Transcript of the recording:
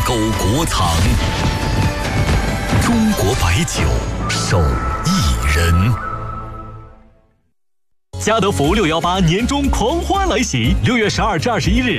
沟国藏。中国白酒，守一人。家得福618年中狂欢来袭，6月12至21日，